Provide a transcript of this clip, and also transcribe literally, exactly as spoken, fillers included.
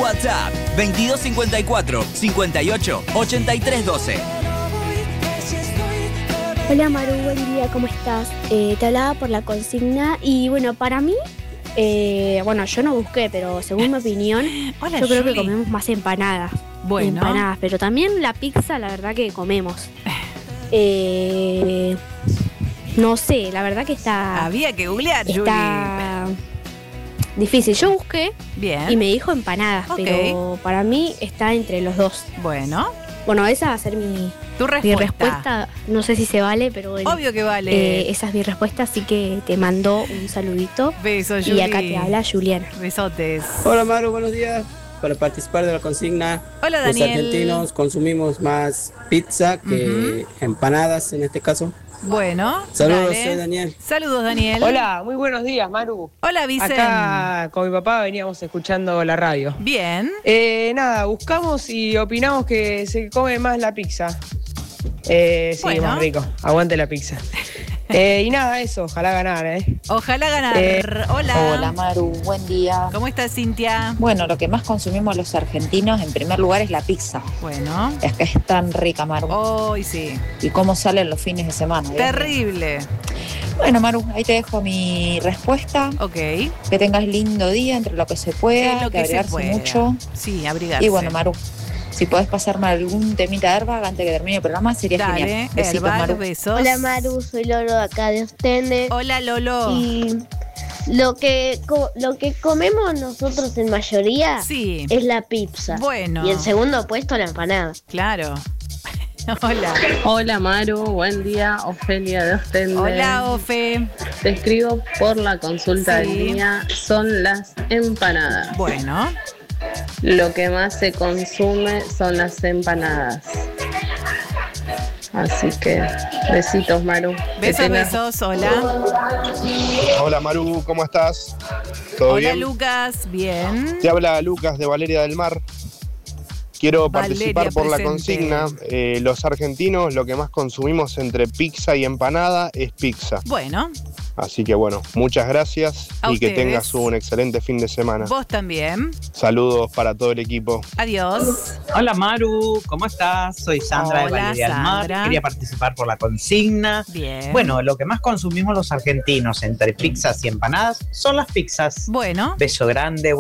WhatsApp veintidós cincuenta y cuatro, cincuenta y ocho, ochenta y tres doce. Hola Maru, buen día, ¿cómo estás? Eh, te hablaba por la consigna y bueno, para mí, eh, bueno, yo no busqué, pero según mi opinión, Hola, yo creo Juli. que comemos más empanadas. Bueno. Empanadas, pero también la pizza, la verdad que comemos. Eh, no sé, la verdad que está... Había que googlear, Juli. Está difícil. Yo busqué Bien. y me dijo empanadas, Ok. pero para mí está entre los dos. Bueno, Bueno, esa va a ser mi, tu mi respuesta. respuesta. No sé si se vale, pero bueno. Obvio que vale. Eh, esa es mi respuesta, así que te mando un saludito. Besos, Juli. Y acá te habla Juliana. Besotes. Hola Maru, buenos días. Para participar de la consigna, Hola, los Daniel. argentinos consumimos más pizza que empanadas en este caso. Bueno, Saludos, dale. soy Daniel. Saludos, Daniel. Hola, muy buenos días, Maru. Hola, Vicente. Acá con mi papá veníamos escuchando la radio. Bien. Eh, nada, buscamos y opinamos que se come más la pizza. Eh, sí, Bueno. más rico. Aguante la pizza. Eh, y nada, eso, ojalá ganar, ¿eh? Ojalá ganar. Eh, Hola. Hola Maru, buen día. ¿Cómo estás, Cintia? Bueno, lo que más consumimos los argentinos en primer lugar es la pizza. Bueno. Es que es tan rica, Maru. Hoy sí. Y cómo salen los fines de semana. Dios mío. Terrible. Bueno, Maru, ahí te dejo mi respuesta. Ok. Que tengas lindo día entre lo que se pueda, Es lo que que se abrigarse pueda. mucho. Sí, abrigarse. Y bueno, Maru, si podés pasarme algún temita de Airbag antes que termine el programa, sería Dale, genial. Besitos, Airbag, Maru. besos. Hola Maru, soy Lolo de acá de Ostende. Hola, Lolo. Y lo que, co- lo que comemos nosotros en mayoría Sí. es la pizza. Bueno. Y en segundo puesto la empanada. Claro. Hola. Hola Maru, buen día, Ofelia de Ostende. Hola, Ofe. Te escribo por la consulta Sí. del día, son las empanadas. Bueno. Lo que más se consume son las empanadas. Así que besitos Maru. Que Besos, tengas- besos. Hola. Hola Maru, ¿cómo estás? ¿Todo Hola, bien? Lucas. Bien. Te habla Lucas de Valeria del Mar. Quiero Valeria, participar por la presente. consigna. Eh, los argentinos lo que más consumimos entre pizza y empanada es pizza. Bueno, Así que bueno, muchas gracias A y que ustedes. tengas un excelente fin de semana. vos también. Saludos para todo el equipo. Adiós. Hola Maru, ¿cómo estás? Soy Sandra Hola, de Valeria del Mar. Sandra. Quería participar por la consigna. Bien. Bueno, lo que más consumimos los argentinos entre pizzas y empanadas son las pizzas. Bueno. Beso grande.